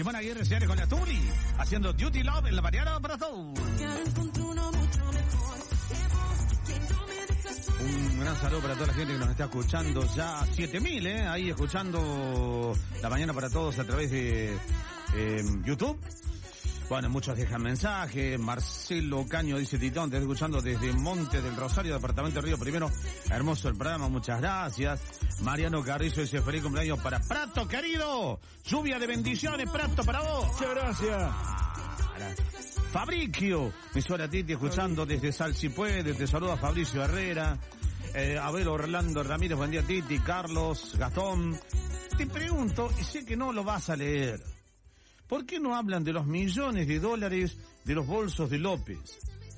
Simón Aguirre se con la Tuli, haciendo Duty Love en la mañana para todos. Un gran saludo para toda la gente que nos está escuchando, ya 7000, ahí escuchando La Mañana para Todos a través de YouTube. Bueno, muchos dejan mensajes. Marcelo Caño dice: Titón, te estoy escuchando desde Monte del Rosario, departamento de Río Primero. Hermoso el programa, muchas gracias. Mariano Carrizo dice: feliz cumpleaños para Prato, querido. Lluvia de bendiciones, Prato, para vos. Muchas gracias. Fabricio, me suena Titi escuchando desde Sal si puede. Te saluda Fabricio Herrera. Abel Orlando Ramírez, buen día Titi. Carlos, Gastón. Te pregunto, y sé que no lo vas a leer, ¿por qué no hablan de los millones de dólares de los bolsos de López?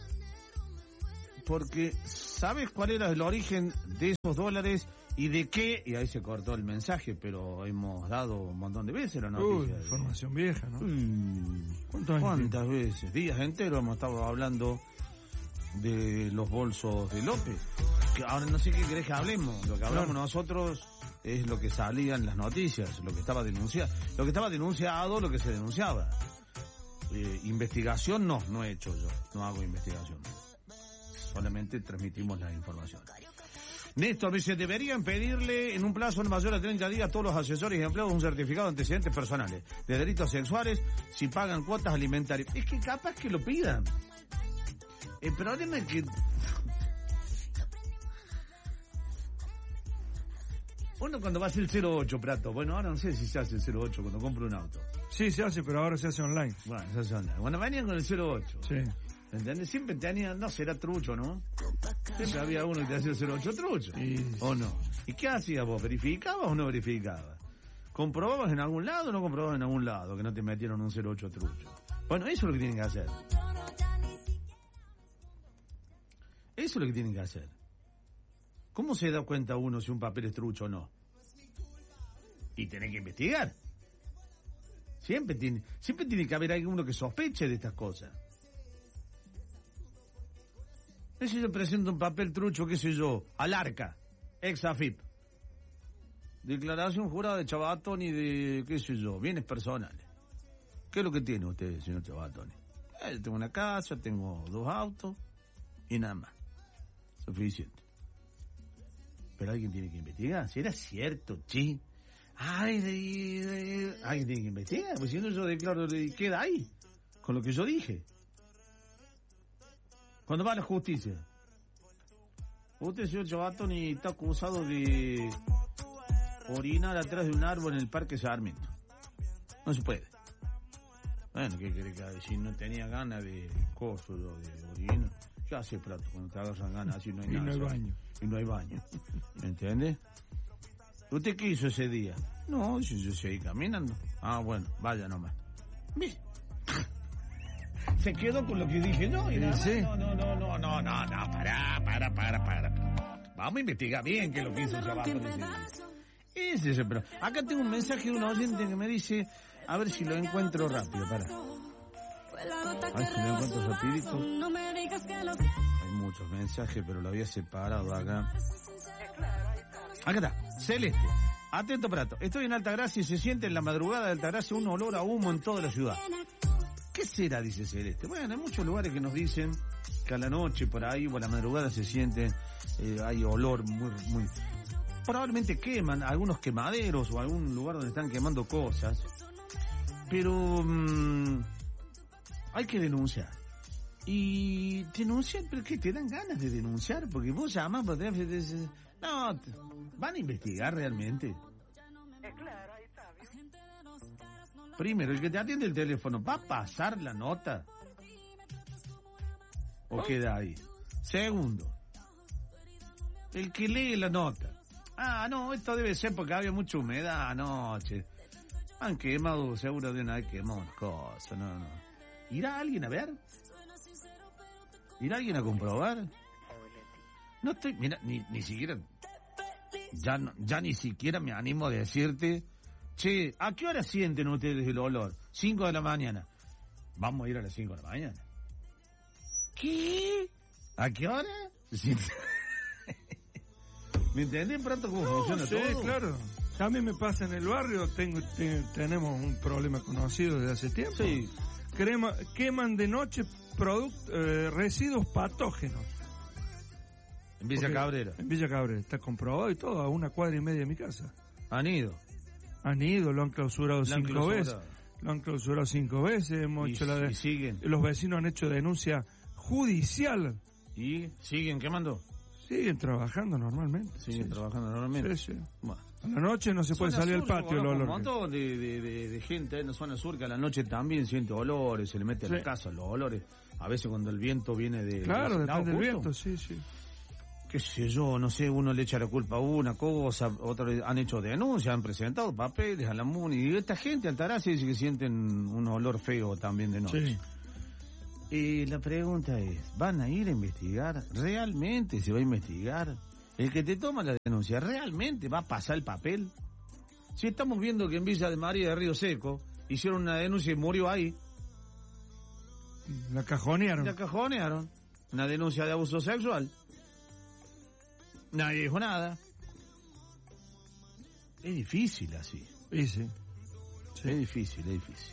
Porque, ¿sabes cuál era el origen de esos dólares y de qué? Y ahí se cortó el mensaje, pero hemos dado un montón de veces la noticia. Información vieja, ¿no? ¿Cuántas veces? Días enteros hemos estado hablando de los bolsos de López. Que ahora no sé qué querés que hablemos. Lo que hablamos nosotros es lo que salía en las noticias, lo que estaba denunciado. Lo que estaba denunciado, lo que se denunciaba. Investigación no he hecho yo. No hago investigación. Solamente transmitimos la información. Néstor dice: deberían pedirle en un plazo no mayor a 30 días a todos los asesores y empleados un certificado de antecedentes personales de delitos sexuales si pagan cuotas alimentarias. Es que capaz que lo pidan. El problema es que uno cuando va a hacer el 08, Prato, bueno, ahora no sé si se hace el 08 cuando compra un auto. Sí, se hace, pero ahora se hace online. Bueno, se hace online. Bueno, venían con el 08. Sí. ¿Entendés? Siempre tenían, no será trucho, ¿no? Siempre había uno que te hacía el 08 trucho. Sí. ¿O no? ¿Y qué hacías vos? ¿Verificabas o no verificabas? ¿Comprobabas en algún lado o no comprobabas en algún lado que no te metieron un 08 trucho? Bueno, eso es lo que tienen que hacer. Eso es lo que tienen que hacer. ¿Cómo se da cuenta uno si un papel es trucho o no? Y tenés que investigar. Siempre tiene que haber alguno que sospeche de estas cosas. Si yo presento un papel trucho, qué sé yo, al ARCA, ex AFIP, declaración jurada de Chabatoni de, qué sé yo, bienes personales. ¿Qué es lo que tiene usted, señor Chabatoni? Yo tengo una casa, tengo 2 autos y nada más. Suficiente. Pero alguien tiene que investigar. Si era cierto, sí. Alguien tiene que investigar. Pues si no, yo declaro, queda ahí. Con lo que yo dije. Cuando va a la justicia. Usted, señor Chabatoni, está acusado de orinar atrás de un árbol en el Parque Sarmiento. No se puede. Bueno, ¿qué quiere que haga? Si no tenía ganas de coso, de orinar. ¿Qué hace Prato cuando te agarran ganas así no hay nada? Y no hay baño. Y no hay baño. ¿Me entiende? ¿Usted qué hizo ese día? No, yo seguí caminando. Ah, bueno, vaya nomás. ¿Ves? Se quedó con lo que dije yo y nada. Sí. No, para. Vamos a investigar bien qué es lo que hizo el Chabatoni ese día. Pero acá tengo un mensaje de un oyente que me dice, a ver si lo encuentro rápido, para. A ver si lo encuentro rapidito. Hay muchos mensajes, pero lo había separado acá. Acá está, Celeste. Atento, Prato. Estoy en Altagracia y se siente en la madrugada de Altagracia un olor a humo en toda la ciudad. ¿Qué será? Dice Celeste. Bueno, hay muchos lugares que nos dicen que a la noche por ahí o a la madrugada se siente, hay olor muy... Probablemente queman algunos quemaderos o algún lugar donde están quemando cosas. Pero hay que denunciar. Y denunciar, pero que te dan ganas de denunciar, porque vos llamás por teléfono y dices, no, van a investigar realmente. Claro, ahí está. Primero, el que te atiende el teléfono, ¿va a pasar la nota? ¿O queda ahí? Segundo, el que lee la nota. Ah, no, esto debe ser porque había mucha humedad anoche. Han quemado, seguro de una vez quemado cosas, no. ¿Irá alguien a ver? ¿Irá alguien a comprobar? No estoy, mira, ni siquiera, ya ni siquiera me animo a decirte, che, ¿a qué hora sienten ustedes el olor? 5 de la mañana. Vamos a ir a las 5 de la mañana. ¿Qué? ¿A qué hora? ¿Me entienden pronto cómo funciona todo? Sí, claro. A mí me pasa en el barrio, tenemos un problema conocido desde hace tiempo. Sí. Queman de noche residuos patógenos. En Villa Cabrera. En Villa Cabrera, está comprobado y todo, a 1,5 cuadras de mi casa. Han ido. Lo han clausurado 5 veces. Lo han clausurado 5 veces, hemos hecho y siguen. Los vecinos han hecho denuncia judicial. ¿Y siguen quemando? Siguen trabajando normalmente. Siguen trabajando normalmente. Sí. Bueno. A la noche no se puede salir al patio el olor. Un montón de gente en la zona sur que a la noche también siente olores, se le mete a la casa los olores. A veces cuando el viento viene de... Claro, depende del viento, sí. Qué sé yo, no sé, uno le echa la culpa a una cosa, otros han hecho denuncias, han presentado papeles a la MUNI, y esta gente Altagracia dice que sienten un olor feo también de noche. Sí. Y la pregunta es, ¿van a ir a investigar? ¿Realmente se va a investigar? El que te toma la denuncia, ¿realmente va a pasar el papel? Si estamos viendo que en Villa de María de Río Seco hicieron una denuncia y murió ahí. La cajonearon. Una denuncia de abuso sexual. Nadie dijo nada. Es difícil así. Sí. Es difícil.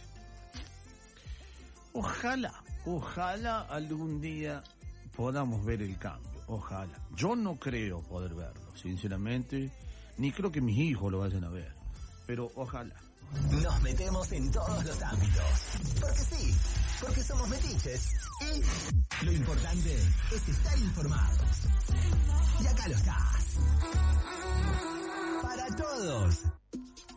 Ojalá algún día podamos ver el cambio. Ojalá. Yo no creo poder verlo, sinceramente. Ni creo que mis hijos lo vayan a ver. Pero ojalá. Nos metemos en todos los ámbitos. Porque sí, porque somos metiches. Y lo importante es estar informados. Y acá lo estás. Para todos.